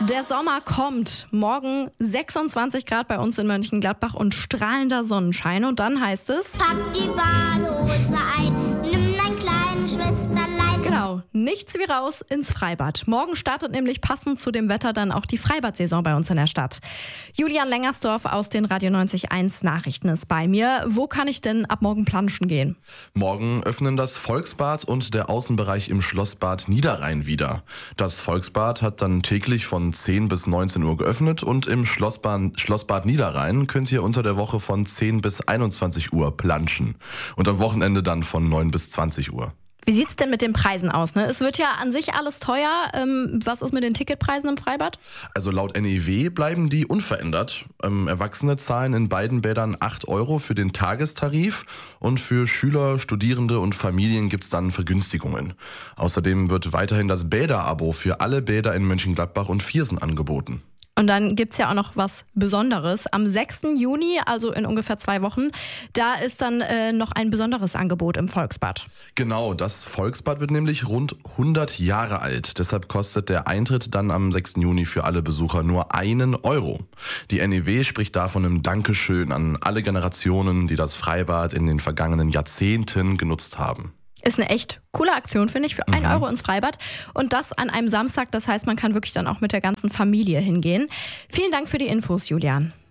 Der Sommer kommt. Morgen 26 Grad bei uns in Mönchengladbach und strahlender Sonnenschein. Und dann heißt es... Pack die Badehose ein, nimm dein kleines Schwesterlein. Genau, nichts wie raus ins Freibad. Morgen startet nämlich passend zu dem Wetter dann auch die Freibad-Saison bei uns in der Stadt. Julian Lengersdorf aus den Radio 90.1 Nachrichten ist bei mir. Wo kann ich denn ab morgen planschen gehen? Morgen öffnen das Volksbad und der Außenbereich im Schlossbad Niederrhein wieder. Das Volksbad hat dann täglich von 10 bis 19 Uhr geöffnet und im Schlossbad Niederrhein könnt ihr unter der Woche von 10 bis 21 Uhr planschen. Und am Wochenende dann von 9 bis 20 Uhr. Wie sieht's denn mit den Preisen aus? Ne? Es wird ja an sich alles teuer. Was ist mit den Ticketpreisen im Freibad? Also laut NEW bleiben die unverändert. Erwachsene zahlen in beiden Bädern 8 Euro für den Tagestarif und für Schüler, Studierende und Familien gibt's dann Vergünstigungen. Außerdem wird weiterhin das Bäderabo für alle Bäder in Mönchengladbach und Viersen angeboten. Und dann gibt's ja auch noch was Besonderes. Am 6. Juni, also in ungefähr 2 Wochen, da ist dann noch ein besonderes Angebot im Volksbad. Genau, das Volksbad wird nämlich rund 100 Jahre alt. Deshalb kostet der Eintritt dann am 6. Juni für alle Besucher nur 1 Euro. Die NEW spricht da von einem Dankeschön an alle Generationen, die das Freibad in den vergangenen Jahrzehnten genutzt haben. Ist eine echt coole Aktion, finde ich, für 1 Euro ins Freibad. Und das an einem Samstag. Das heißt, man kann wirklich dann auch mit der ganzen Familie hingehen. Vielen Dank für die Infos, Julian.